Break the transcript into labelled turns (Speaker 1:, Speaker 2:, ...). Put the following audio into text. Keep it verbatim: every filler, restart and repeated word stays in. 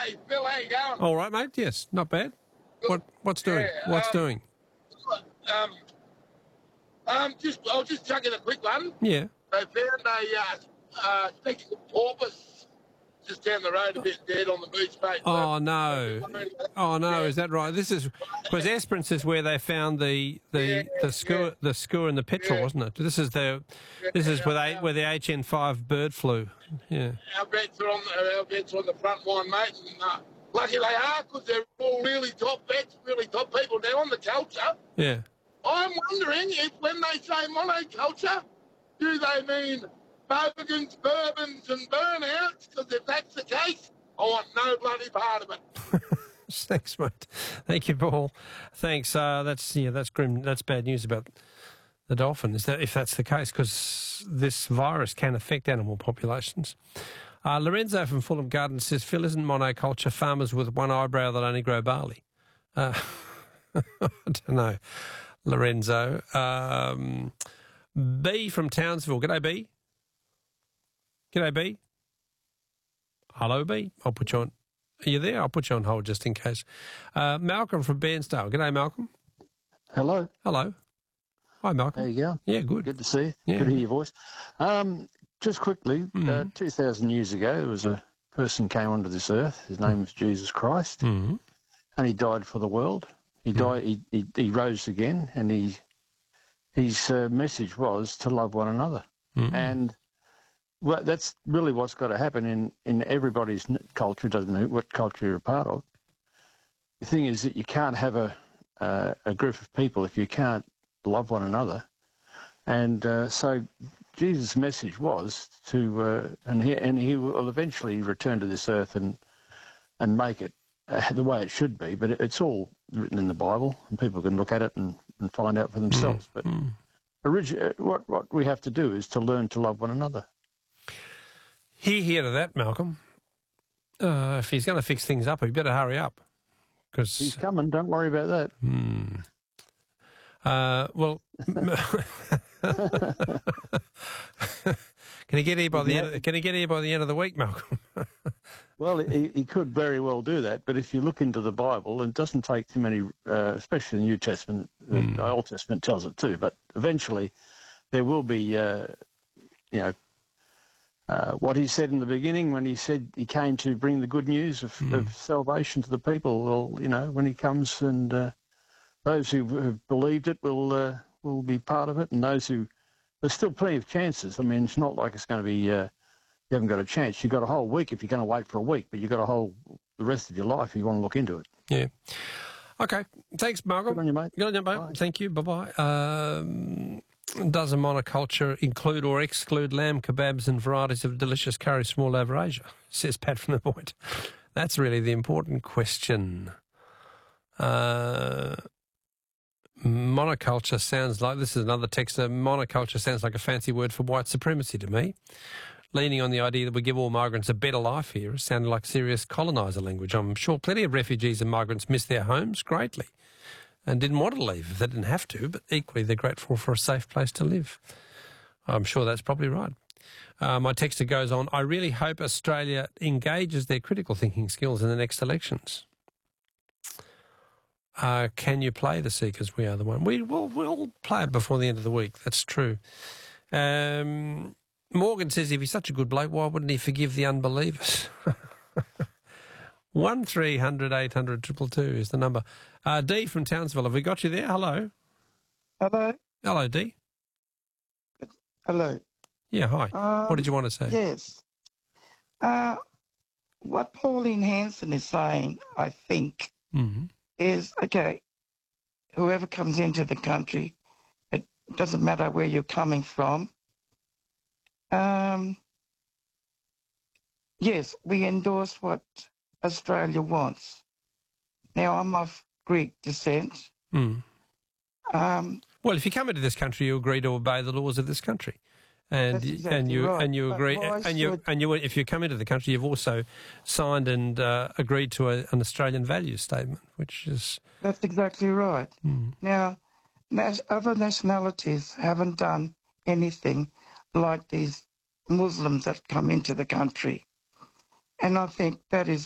Speaker 1: Hey, Phil, how you going?
Speaker 2: All right, mate. Yes, not bad. What What's doing?
Speaker 1: Yeah,
Speaker 2: What's
Speaker 1: um,
Speaker 2: doing?
Speaker 1: Um, um, just I'll just chuck in a quick one.
Speaker 2: Yeah.
Speaker 1: They found a uh, uh, spectacled porpoise just down the road, a bit dead on the beach, mate.
Speaker 2: Oh no! Oh no!
Speaker 1: Yeah.
Speaker 2: Is that right? This is was Esperance is where they found the the
Speaker 1: Yeah,
Speaker 2: the skua
Speaker 1: yeah.
Speaker 2: the skua and the petrel,
Speaker 1: Yeah.
Speaker 2: wasn't it? This is the
Speaker 1: Yeah,
Speaker 2: this is where they
Speaker 1: our-
Speaker 2: where the H N five bird flew. Yeah.
Speaker 1: Our vets are on the, our vets are on the front line, mate. And, uh, lucky they are, because they're all really top vets, really top people. Now on the culture,
Speaker 2: Yeah.
Speaker 1: I'm wondering if when they say monoculture, do they mean bogans, bourbons and burnouts? Because if that's the case, I want no bloody part of it.
Speaker 2: Thanks, mate. Thank you, Paul. Thanks. Uh, that's yeah, that's grim. That's bad news about the dolphin. Is that if that's the case? Because this virus can affect animal populations. Uh, Lorenzo from Fulham Gardens says, Phil, isn't monoculture farmers with one eyebrow that only grow barley? Uh, I don't know, Lorenzo. Um, B from Townsville. G'day, B. G'day, B. Hello, B. I'll put you on. Are you there? I'll put you on hold just in case. Uh, Malcolm from Bairnsdale. G'day, Malcolm.
Speaker 3: Hello.
Speaker 2: Hello. Hi, Malcolm.
Speaker 3: How you going?
Speaker 2: Yeah, good.
Speaker 3: Good to see you.
Speaker 2: Yeah.
Speaker 3: Good to hear your voice. Um, just quickly,
Speaker 2: Mm.
Speaker 3: uh, two thousand years ago, there was a person came onto this earth. His name was Jesus Christ,
Speaker 2: Mm.
Speaker 3: and he died for the world. He died. He, he, he rose again, and he his uh, message was to love one another.
Speaker 2: Mm.
Speaker 3: And well, that's really what's got to happen in, in everybody's n- culture, doesn't matter what culture you're a part of. The thing is that you can't have a, uh, a group of people if you can't love one another. And uh, so Jesus' message was to, uh, and, he, and he will eventually return to this earth and, and make it uh, the way it should be. But it, it's all written in the Bible, and people can look at it and, and find out for themselves. But
Speaker 2: Mm.
Speaker 3: origi- what, what we have to do is to learn to love one another.
Speaker 2: Hear, hear to that, Malcolm. Uh, if he's going to fix things up, he better hurry up.
Speaker 3: He's
Speaker 2: Because,
Speaker 3: coming, don't worry about that.
Speaker 2: hmm. uh, well, can he get here by the end? Of, can he get here by the end of the week, Malcolm?
Speaker 3: Well, he, he could very well do that, but if you look into the Bible, it doesn't take too many, uh, especially the New Testament,
Speaker 2: Mm.
Speaker 3: the Old Testament tells it too, but eventually there will be, uh, you know, uh, what he said in the beginning when he said he came to bring the good news of,
Speaker 2: Mm.
Speaker 3: of salvation to the people. Well, you know, when he comes and uh, those who have believed it will uh, will be part of it, and those who, there's still plenty of chances. I mean, it's not like it's going to be, uh, you haven't got a chance. You've got a whole week if you're going to wait for a week, but you've got a whole, the rest of your life if you want to look into it.
Speaker 2: Yeah. Okay. Thanks, Malcolm.
Speaker 3: Good on you, mate.
Speaker 2: Good on you, mate.
Speaker 3: Bye.
Speaker 2: Thank you. Bye-bye. Um, does a monoculture include or exclude lamb kebabs and varieties of delicious curries from all over Asia? Says Pat from the Point. That's really the important question. Uh, monoculture sounds like, this is another texter, monoculture sounds like a fancy word for white supremacy to me. Leaning on the idea that we give all migrants a better life here, it sounded like serious coloniser language. I'm sure plenty of refugees and migrants miss their homes greatly and didn't want to leave if they didn't have to, but equally they're grateful for a safe place to live. I'm sure that's probably right. Uh, my texter goes on, I really hope Australia engages their critical thinking skills in the next elections. Uh, can you play the Seekers? We Are the One. We will we'll play it before the end of the week. That's true. Um, Morgan says if he's such a good bloke, why wouldn't he forgive the unbelievers? One three hundred eight hundred triple two is the number. Uh, D from Townsville, have we got you there? Hello.
Speaker 4: Hello.
Speaker 2: Hello, D.
Speaker 4: Hello.
Speaker 2: Yeah, hi.
Speaker 4: Um,
Speaker 2: What did you want to say?
Speaker 4: Yes. Uh, what Pauline Hanson is saying, I think,
Speaker 2: Mm-hmm.
Speaker 4: is, okay, whoever comes into the country, it doesn't matter where you're coming from. Um, yes, we endorse what Australia wants. Now, I'm of Greek descent.
Speaker 2: Mm.
Speaker 4: Um,
Speaker 2: Well, if you come into this country, you agree to obey the laws of this country. And
Speaker 4: That's
Speaker 2: y-
Speaker 4: exactly
Speaker 2: and you
Speaker 4: right.
Speaker 2: and you
Speaker 4: But
Speaker 2: agree
Speaker 4: why
Speaker 2: and you
Speaker 4: should-
Speaker 2: and you if you come into the country, you've also signed and uh, agreed to a, an Australian values statement, which is
Speaker 4: That's exactly right.
Speaker 2: mm,
Speaker 4: Now, nas- other nationalities haven't done anything like these Muslims that come into the country. And I think that is